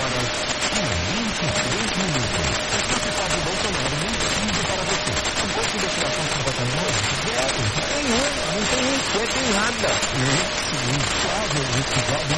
horas e 23 minutos. A capital de Bolsonaro mentiu para você. O gosto de vacinação está botando zero. Nenhum. Não tem enquete em nada. Sim, claro,